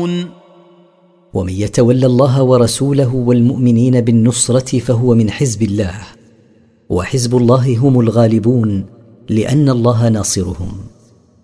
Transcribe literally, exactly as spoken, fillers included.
الغالبون. ومن يتولى الله ورسوله والمؤمنين بالنصرة فهو من حزب الله، وحزب الله هم الغالبون لأن الله ناصرهم.